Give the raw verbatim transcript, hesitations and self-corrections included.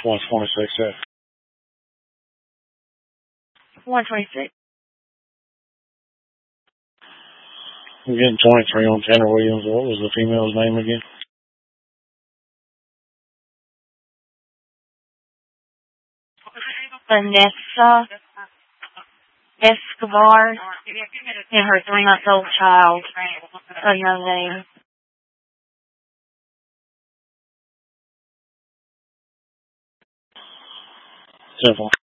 one twenty-six F. one twenty-six. I'm getting twenty-three on Tanner Williams. What was the female's name again? Vanessa Escobar and her three-month-old child, a young lady. Simple.